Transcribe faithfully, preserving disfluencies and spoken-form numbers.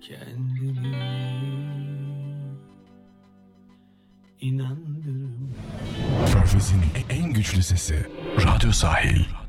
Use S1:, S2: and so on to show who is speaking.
S1: kendimi inandırma.
S2: Körfez'in en güçlü sesi Radyo Sahil.